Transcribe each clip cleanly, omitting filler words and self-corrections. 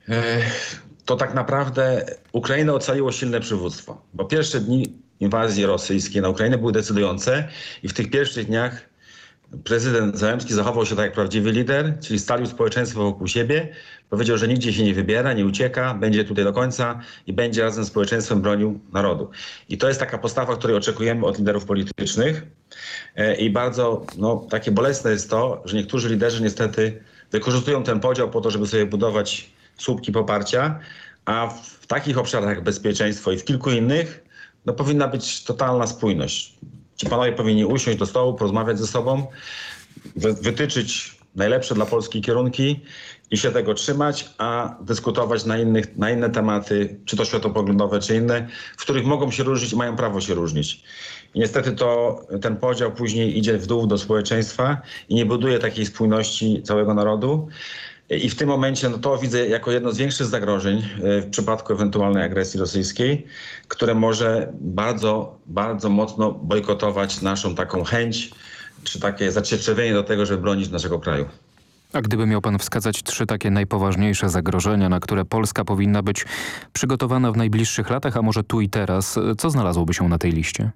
E, To tak naprawdę Ukrainę ocaliło silne przywództwo, bo pierwsze dni inwazji rosyjskiej na Ukrainę były decydujące i w tych pierwszych dniach prezydent Zełenski zachował się tak jak prawdziwy lider, czyli scalił społeczeństwo wokół siebie, powiedział, że nigdzie się nie wybiera, nie ucieka, będzie tutaj do końca i będzie razem z społeczeństwem bronił narodu. I to jest taka postawa, której oczekujemy od liderów politycznych. I bardzo takie bolesne jest to, że niektórzy liderzy niestety wykorzystują ten podział po to, żeby sobie budować słupki poparcia, a w takich obszarach jak bezpieczeństwo i w kilku innych powinna być totalna spójność. Ci panowie powinni usiąść do stołu, porozmawiać ze sobą, wytyczyć najlepsze dla Polski kierunki i się tego trzymać, a dyskutować na inne tematy, czy to światopoglądowe, czy inne, w których mogą się różnić i mają prawo się różnić. I niestety ten podział później idzie w dół do społeczeństwa i nie buduje takiej spójności całego narodu. I w tym momencie to widzę jako jedno z większych zagrożeń w przypadku ewentualnej agresji rosyjskiej, które może bardzo, bardzo mocno bojkotować naszą taką chęć, czy takie zacietrzewienie do tego, żeby bronić naszego kraju. A gdyby miał pan wskazać 3 takie najpoważniejsze zagrożenia, na które Polska powinna być przygotowana w najbliższych latach, a może tu i teraz, co znalazłoby się na tej liście?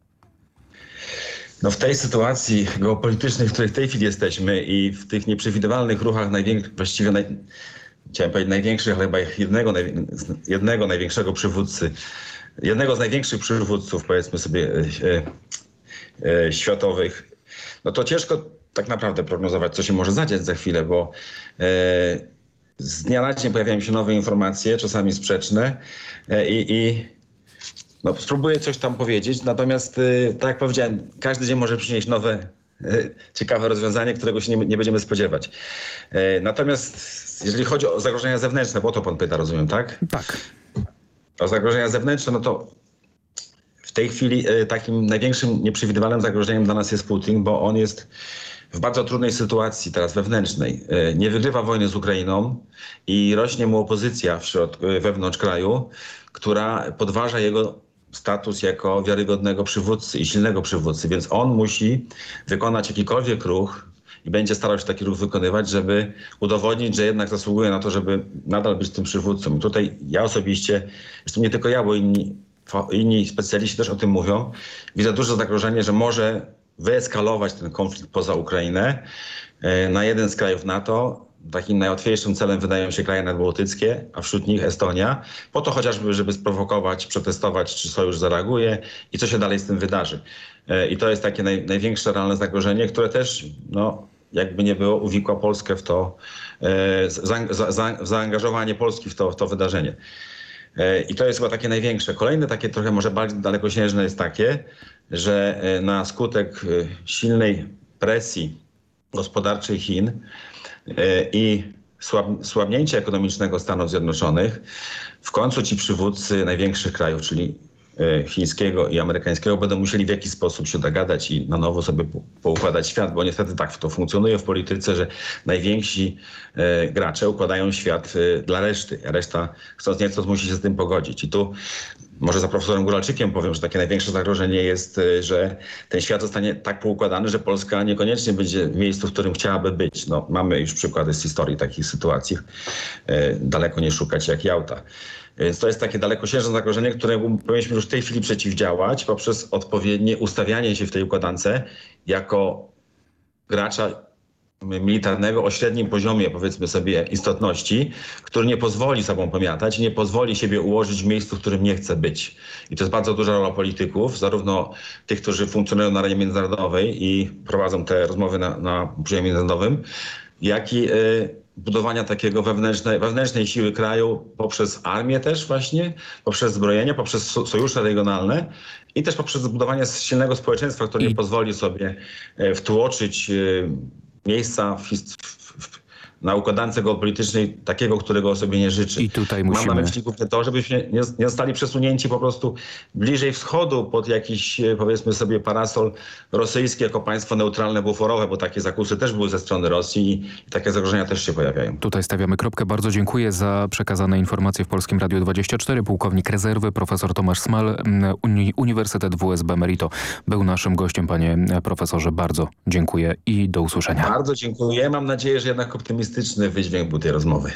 W tej sytuacji geopolitycznej, w której w tej chwili jesteśmy i w tych nieprzewidywalnych ruchach chciałem powiedzieć największych, ale chyba jednego największego przywódcy, jednego z największych przywódców, powiedzmy sobie, światowych, to ciężko tak naprawdę prognozować, co się może zadziać za chwilę, bo z dnia na dzień pojawiają się nowe informacje, czasami sprzeczne spróbuję coś tam powiedzieć, natomiast tak jak powiedziałem, każdy dzień może przynieść nowe, ciekawe rozwiązanie, którego się nie będziemy spodziewać. Natomiast jeżeli chodzi o zagrożenia zewnętrzne, bo o to pan pyta, rozumiem, tak? Tak. O zagrożenia zewnętrzne, to w tej chwili takim największym nieprzewidywalnym zagrożeniem dla nas jest Putin, bo on jest w bardzo trudnej sytuacji teraz wewnętrznej. Nie wygrywa wojny z Ukrainą i rośnie mu opozycja wewnątrz kraju, która podważa jego status jako wiarygodnego przywódcy i silnego przywódcy, więc on musi wykonać jakikolwiek ruch i będzie starał się taki ruch wykonywać, żeby udowodnić, że jednak zasługuje na to, żeby nadal być tym przywódcą. I tutaj ja osobiście, zresztą nie tylko ja, bo inni specjaliści też o tym mówią, widzę duże zagrożenie, że może wyeskalować ten konflikt poza Ukrainę na jeden z krajów NATO. Takim najłatwiejszym celem wydają się kraje nadbałtyckie, a wśród nich Estonia, po to chociażby, żeby sprowokować, przetestować, czy sojusz zareaguje i co się dalej z tym wydarzy. I to jest takie największe realne zagrożenie, które też, jakby nie było, uwikła Polskę w to, zaangażowanie Polski w to wydarzenie. I to jest chyba takie największe. Kolejne takie trochę może bardziej dalekosiężne jest takie, że na skutek silnej presji gospodarczej Chin i słabnięcia ekonomicznego Stanów Zjednoczonych, w końcu ci przywódcy największych krajów, czyli chińskiego i amerykańskiego, będą musieli w jakiś sposób się dogadać i na nowo sobie poukładać świat, bo niestety tak to funkcjonuje w polityce, że najwięksi gracze układają świat dla reszty, a reszta chcąc nie chcąc musi się z tym pogodzić. I tu może za profesorem Góralczykiem powiem, że takie największe zagrożenie jest, że ten świat zostanie tak poukładany, że Polska niekoniecznie będzie w miejscu, w którym chciałaby być. Mamy już przykłady z historii takich sytuacji. Daleko nie szukać jak Jałta. Więc to jest takie dalekosiężne zagrożenie, któremu powinniśmy już w tej chwili przeciwdziałać poprzez odpowiednie ustawianie się w tej układance jako gracza militarnego o średnim poziomie, powiedzmy sobie, istotności, który nie pozwoli sobą pomiatać i nie pozwoli siebie ułożyć w miejscu, w którym nie chce być. I to jest bardzo duża rola polityków, zarówno tych, którzy funkcjonują na arenie międzynarodowej i prowadzą te rozmowy na poziomie międzynarodowym, jak i budowania takiego wewnętrznej siły kraju poprzez armię też właśnie, poprzez zbrojenie, poprzez sojusze regionalne i też poprzez zbudowanie silnego społeczeństwa, które nie pozwoli sobie wtłoczyć miejsca na układance geopolitycznej takiego, którego sobie nie życzy. I tutaj Mam na myśli głównie to, żebyśmy nie zostali przesunięci po prostu bliżej wschodu pod jakiś, powiedzmy sobie, parasol rosyjski jako państwo neutralne, buforowe, bo takie zakusy też były ze strony Rosji i takie zagrożenia też się pojawiają. Tutaj stawiamy kropkę. Bardzo dziękuję za przekazane informacje w Polskim Radiu 24. Pułkownik rezerwy, profesor Tomasz Smal, Uniwersytet WSB Merito był naszym gościem. Panie profesorze, bardzo dziękuję i do usłyszenia. Bardzo dziękuję. Mam nadzieję, że jednak optymistyczny wydźwięk był tej rozmowy.